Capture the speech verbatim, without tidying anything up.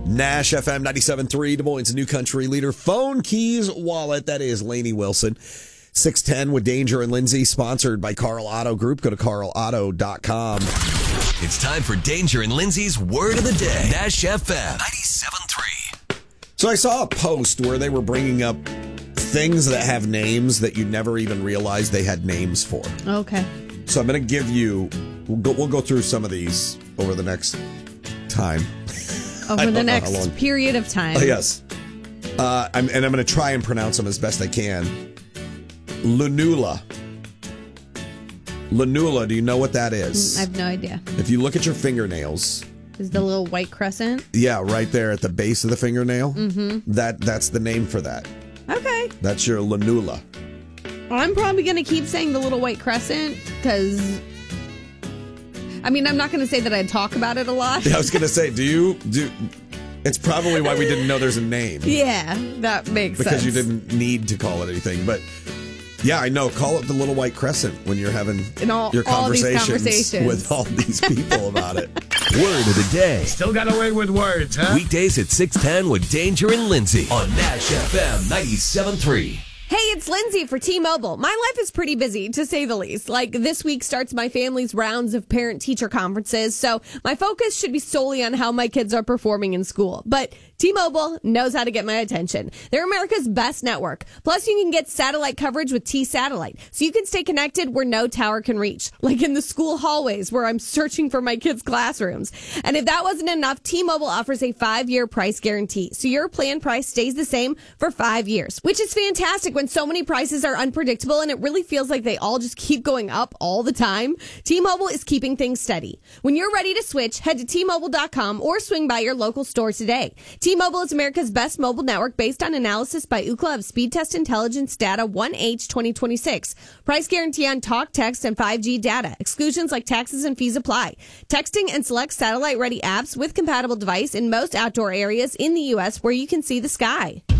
Nash F M ninety-seven point three, Des Moines' new country leader. Phone Keys Wallet. That is Lainey Wilson. six ten with Danger and Lindsay, sponsored by Carl Auto Group. Go to carl auto dot com. It's time for Danger and Lindsay's Word of the Day. Nash F M ninety-seven point three. So I saw a post where they were bringing up things that have names that you never even realized they had names for. Okay. So I'm going to give you, we'll go, we'll go through some of these over the next time. Over the next period of time. Oh, yes. Uh, I'm, and I'm going to try and pronounce them as best I can. Lunula. Lunula, do you know what that is? I have no idea. If you look at your fingernails. Is the little white crescent? Yeah, right there at the base of the fingernail. Mm-hmm. That, that's the name for that. Okay. That's your lunula. I'm probably going to keep saying the little white crescent because, I mean, I'm not going to say that I talk about it a lot. Yeah, I was going to say, do you, do, it's probably why we didn't know there's a name. Yeah, that makes because sense. Because you didn't need to call it anything. But yeah, I know, call it the little white crescent when you're having all, your conversations, all these conversations with all these people about it. Word of the day. Still got away with words, huh? Weekdays at six ten with Danger and Lindsay on Nash F M ninety-seven point three. Hey, it's Lindsay for T-Mobile. My life is pretty busy, to say the least. Like, this week starts my family's rounds of parent-teacher conferences, so my focus should be solely on how my kids are performing in school. But T-Mobile knows how to get my attention. They're America's best network. Plus, you can get satellite coverage with T-Satellite, so you can stay connected where no tower can reach, like in the school hallways where I'm searching for my kids' classrooms. And if that wasn't enough, T-Mobile offers a five-year price guarantee, so your plan price stays the same for five years, which is fantastic when so many prices are unpredictable and it really feels like they all just keep going up all the time. T-Mobile is keeping things steady. When you're ready to switch, head to T Mobile dot com or swing by your local store today. T-Mobile is America's best mobile network based on analysis by Ookla of Speed Test Intelligence data one H twenty twenty-six. Price guarantee on talk, text, and five G data. Exclusions like taxes and fees apply. Texting and select satellite-ready apps with compatible device in most outdoor areas in the U S where you can see the sky.